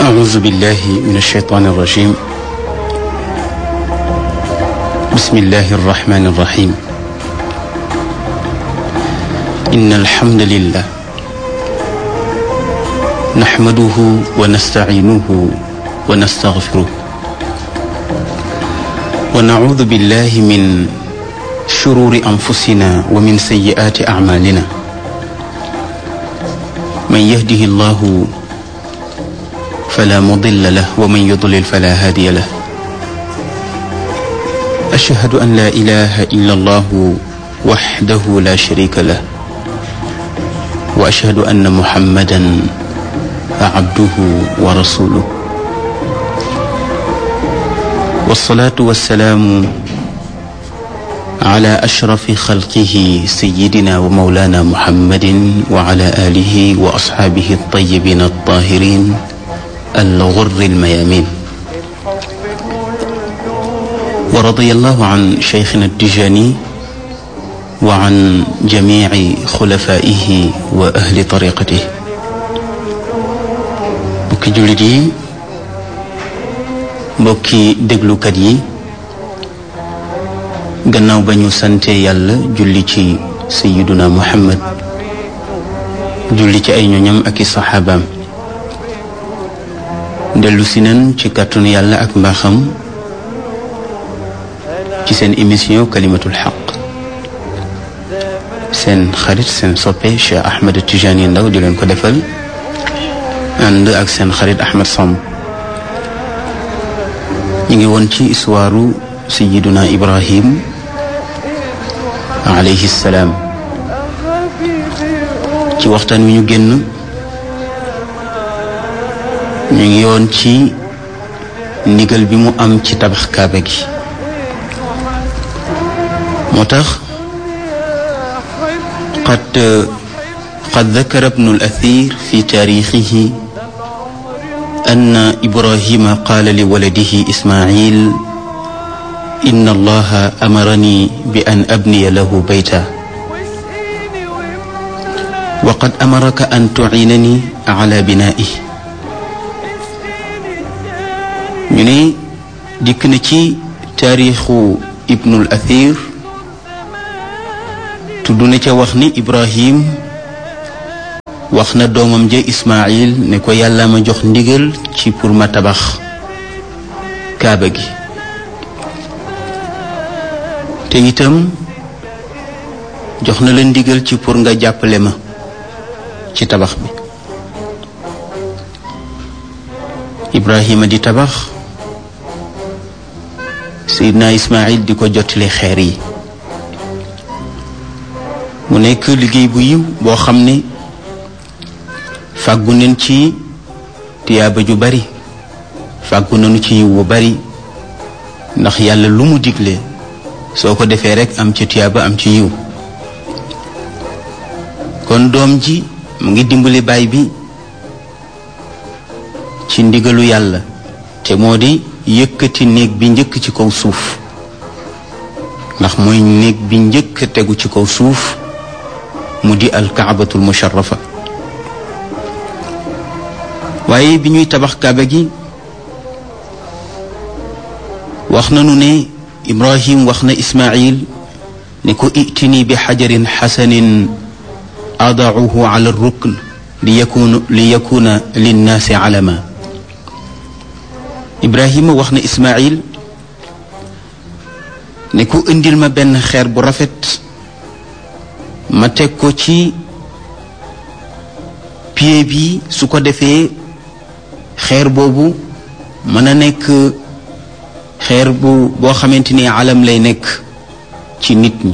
أعوذ بالله من الشيطان الرجيم. بسم الله الرحمن الرحيم. إن الحمد لله نحمده ونستعينه ونستغفره ونعوذ بالله من شرور أنفسنا ومن سيئات أعمالنا. من يهده الله فلا مضل له ومن يضلل فلا هادي له. أشهد أن لا إله إلا الله وحده لا شريك له وأشهد أن محمدا عبده ورسوله. والصلاة والسلام على أشرف خلقه سيدنا ومولانا محمد وعلى آله وأصحابه الطيبين الطاهرين الغر الميامين. ورضي الله عن شيخنا التجاني وعن جميع خلفائه وأهل طريقته. mbokki jullit yi, mbokki déglukat yi, gannaaw ba ñu sante yàlla julli ci sayyiduna Muhammad, julli ci ay ñoñam ak i saxaabaam, dellu si nañ ci kàttanu yàlla ak mbaaxam ci seen émission kalimatul xaq. seen xarit seen soppe Cheikh Ahmed Tijani Ndaw di leen ko defal ànd ak seen xarit Ahmed Samb. ñu ngi woon ci histoire sayyiduna Ibrahim alayhi salaam. ci waxtaan wi ñu génn ñu ngi yoon ci ndigal bi mu am ci tabax kaaba gi. moo tax qad dakara ibnu al-Athir fi taarixihi anna Ibrahima qaala li waladihi Ismail inna allaha amarani bi an abniya lahu bayta wa qad amaraka an tu'inani ala binaa'ihi. ñu ne dikk na ci taarixu ibnul Athir, tudd na ca wax ni Ibrahim wax na doomam ja Ismail ne ko yàlla ma jox ndigal ci pour ma tabax kaaba gi, te itam jox na la ndigal ci pour nga jàppale ma ci tabax bi. Ibrahima di tabax, Seydina Ismail di ko jottali xeer yi. mu nekk liggéey bu yiw boo xam ne fàggu nañ ci tiyaaba ju bari, fàggu nañu ci yiw bu bari, ndax yàlla lu mu digle soo ko defee rekk am ci tiyaaba am ci yiw. kon doom ji mu ngi dimbali baay bi ci ndigalu yàlla, te moo di yëkkati néeg bi njëkk ci kaw suuf, ndax mooy néeg bi njëkk tegu ci kaw suuf, mu di alkaabatul musharrafa. waaye bi ñuy tabax kaaba gi wax nañu ne Ibrahim wax na Ismail ne ko itini bi xajarin xasanin adauhu ala rukn li yakuna linnaasi alama. Ibrahima wax na Ismail ne ko indil ma benn xeer bu rafet ma teg ko ci pied bi, su ko defee xeer boobu mën a nekk xeer boo xamante ni alam lay nekk ci nit ñi.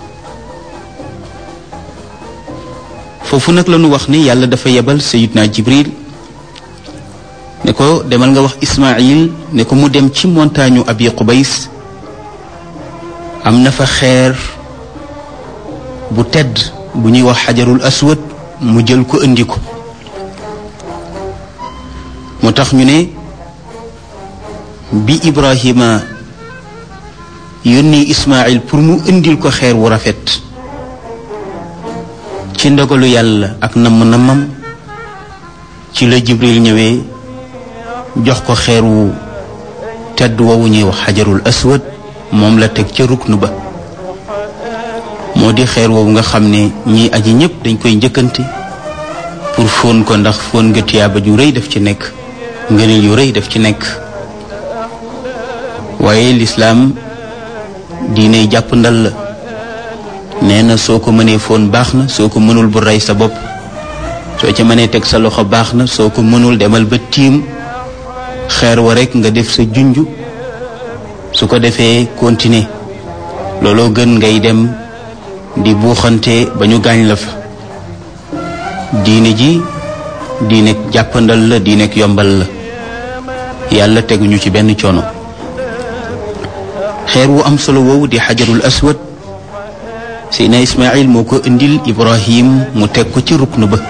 foofu nag la ñu wax ni yàlla dafa yebal Sayyidna Jibril ne ko demal nga wax Ismail ne ko mu dem ci montagne Abi Qubays, am na fa xeer bu tedd bu ñuy wax xajarul aswad, mu jël ko indi ko. moo tax ñu ne bi Ibrahima yónni Ismail pour mu indil ko xeer wu rafet, ci ndogalu yàlla ak namm-nammam ci la Jibril ñëwee jox ko xeer wu tedd woowu ñuy wax xajarul aswad moom la teg ca ruknu ba moo di xeer woowu nga xam ne ñii aji ñëpp dañ koy njëkkante pour fóon ko ndax fóon nga tiyaaba ju rëy daf ci nekk ngëneel yu rëy daf ci nekk waaye lislaam diiney jàpp ndal la nee na soo ko mënee fóon baax na soo ko mënul bu rey sa bopp soo ca mënee teg sa loxo baax na soo ko mënul demal ba tiim xeer wa rekk nga def sa junj su ko defee continuer looloo gën ngay dem di buuxante ba ñu gaañ la fa diine ji diine jàppandal la diine yombal la yàlla teguñu ci benn coono xeer wu am solo woowu di xajarul aswad Seydina Ismaïl moo ko indil Ibrahim mu teg ko ci ruknu ba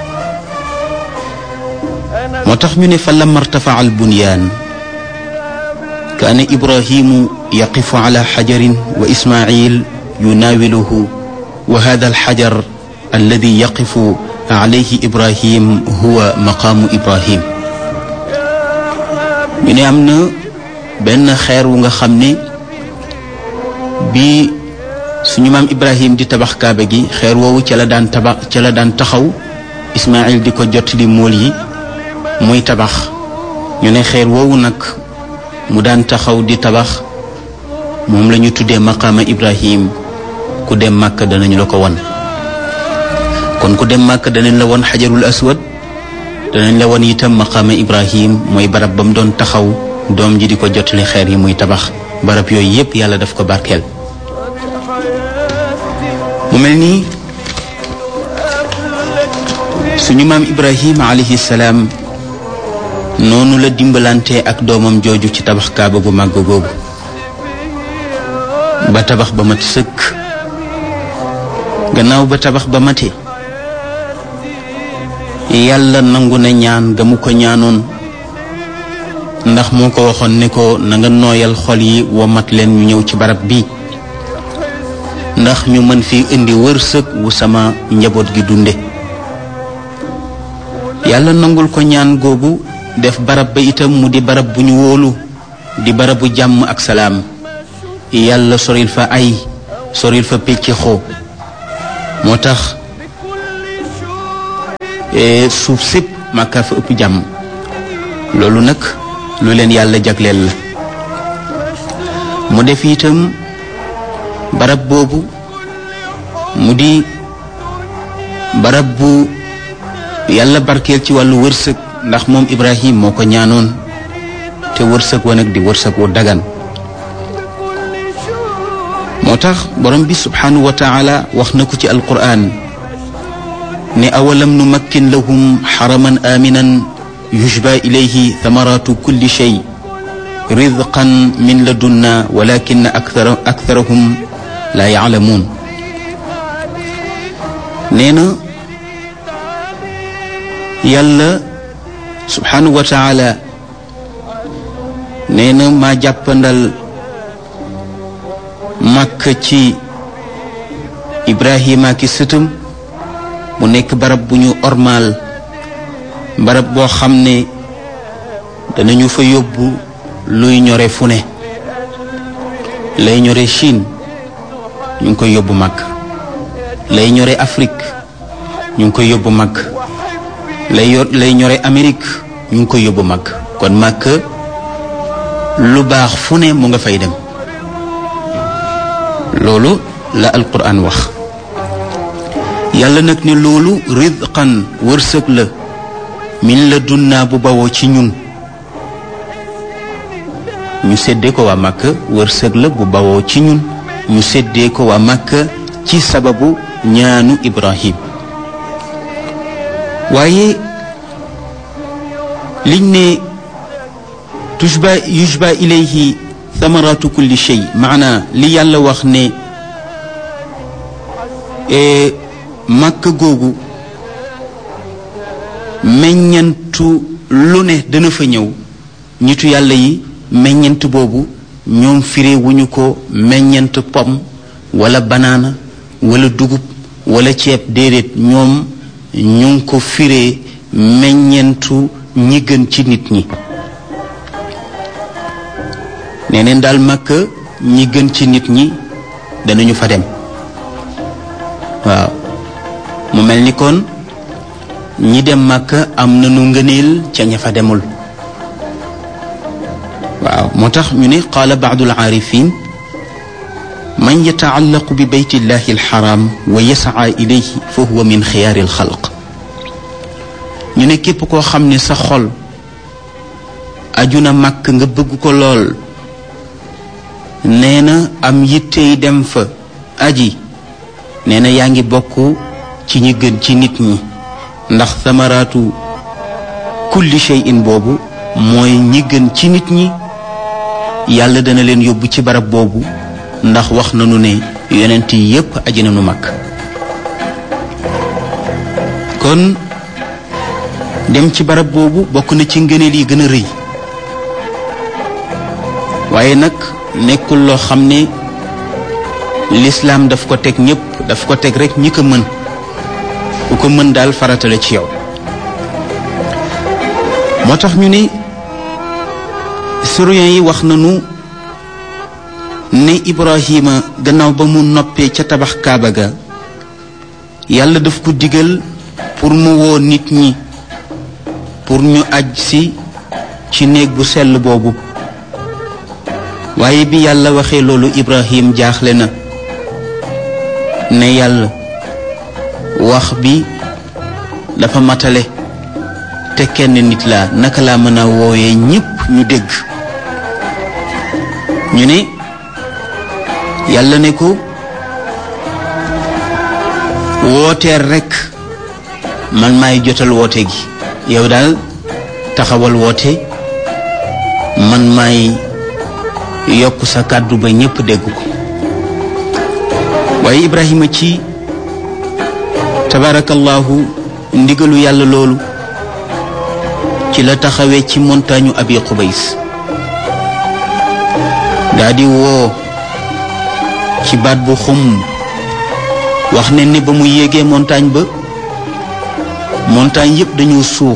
moo tax ñu ne fa lamma irtafa'a al-bunyaan kaana Ibrahimu yaqifu ala xajarin wa Ismaïl yunaawiluhu wa haadha al-xajar alladi yaqifu alayhi Ibrahim huwa maqaamu Ibrahim ñu ne am na benn xeer wu nga xam ne bi suñu maam Ibrahim di tabax kaaba gi xeer woowu ca la daan taxaw Ismaïl di ko jot li mool yi muy tabax ñu ne xeer woowu nag mu daan taxaw di tabax moom la ñu tuddee maqaama Ibrahim ku dem Màkka danañu la ko won kon ku dem Màkka danañ la won xajarul aswad danañ la won itam maqaama Ibrahim mooy barab ba mu doon taxaw doom ji di ko jotali xeer yi muy tabax barab yooyu yépp yàlla daf ko barkeel mu mel nii suñu maam Ibrahim alayhi salaam noonu la dimbalante ak doomam jooju ci tabax kaaba gu màgg googu ba tabax ba mat sëkk gannaaw ba tabax ba mate yàlla nangu na ñaan ga mu ko ñaanoon ndax moo ko waxoon ne ko na nga nooyal xol yi wa mat leen ñu ñëw ci barab bi ndax ñu mën fi indi wërsëg wu sama njaboot gi dunde yàlla nangul ko ñaan googu def barab ba itam mu di barab bu ñu wóolu di barabu jàmm ak salaam yàlla soril fa ay soril fa pecc xoo moo tax suuf sépp Makka fa ëpp jàmm loolu nag lu leen yàlla jagleel la mu def itam barab boobu mu di barab bu yàlla barkeel ci wàllu wërsëg ndax moom Ibrahim moo ko ñaanoon te wërsëg wa nag di wërsëg wu dagan moo tax borom bi subhanahu wa taala wax na ko ci alquran ne awalam numakkin lahum xaraman aminan yujba ilayhi thamaratu kulli shay rizqan min ladunna walakin aktharahum la yaalamuun nee na yàlla subhanahu wa taala nee na maa jàppandal Makka ci Ibrahima ki sëtam mu nekk barab bu ñu ormaal barab boo xam ne danañu fa yóbbu luy ñore fu ne lay ñore Chine ñu ngi koy yóbbu Makka lay ñore Afrique ñu ngi koy yóbbu Makka lay ñore Amérique ñu ngi koy yóbbu Makka kon Makka lu baax fu ne mu nga fay dem loolu la alquran wax yàlla nag ne loolu rizqan wërsëg la min la dunnaa bu bawoo ci ñun ñu séddee ko waa Makka wërsëg la bu bawoo ci ñun ñu séddee ko waa Makka ci sababu ñaanu Ibrahim waaye liñ ne yujba ilayhi thamaratu kulli shay maana li yàlla wax ne Makka googu meññantu lu ne dana fa ñëw nitu yàlla yi meññant boobu ñoom firee wuñu ko meññant pom wala banaana wala dugub wala ceeb déedéet ñoom ñu ngi ko firee meññantu ñi gën ci nit ñi nee neen daal Makka ñi gën ci nit ñi danañu fa dem waaw mu mel ni kon ñi dem Makka am nañu ngëneel ca ña fa demul waaw moo tax ñu ne qaala baadu al-aarifin man yataallaqu bi bayti llahi alxaram wa yasaa ilayhi fa huwa min xiyaari alxalq ñu ne képp koo xam ne sa xol aju na màkk nga bëgg ko lool nee na am yittey dem fa aji nee na yaa ngi bokk ci ñi gën ci nit ñi ndax samaraatu kulli shay'in boobu mooy ñi gën ci nit ñi yàlla dana leen yóbbu ci barab boobu ndax wax nañu ne yonent yi yépp aji nañu mag kon dem ci barab boobu bokk na ci ngëneel yi gën a rëy waaye nag nekkul loo xam ne lislaam daf ko teg ñépp daf ko teg rekk ñi ko mën ku ko mën daal farata la ci yow moo tax ñu ne historien yi wax nañu ne Ibrahima gannaaw ba mu noppee ca tabax Kaaba ga yàlla daf ko digal pour mu woo nit ñi pour ñu aj si ci néeg bu sell boobu waaye bi yàlla waxee loolu Ibrahim jaaxle na ne yàlla wax bi dafa matale te kenn nit laa naka laa mën a wooyee ñépp ñu dégg ñu ne yàlla ne ko wooteel rekk man maay jotal woote gi yow daal taxawal woote man maay yokk sa kàddu ba ñépp dégg ko waaye Ibrahima ci tabarakallahu ndigalu yàlla loolu ci la taxawee ci montagne Abi Qubays daa di woo ci baat bu xum wax ne ni ba mu yéegee montagne ba montagne yépp dañoo suux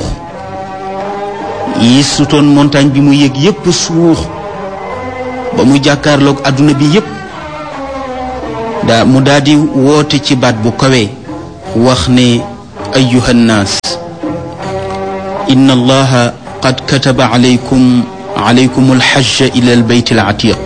yi sutoon montagne bi mu yéeg yépp suux ba mu jàkkaarloog adduna bi yépp mu daal di woote ci baat bu kawe wax ne ayyuha nnaas inna allaha qad kataba alaykum alxajja ila albayt alatiq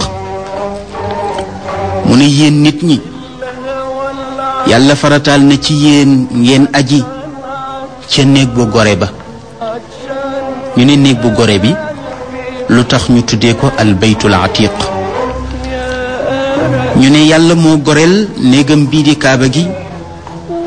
mu ne yéen nit ñi yàlla farataal na ci yéen ngeen aji ca néeg bu gore ba ñu ne néeg bu gore bi lu tax ñu tuddee ko albaytul atiq ñu ne yàlla moo goreel néegam bii di kaaba gi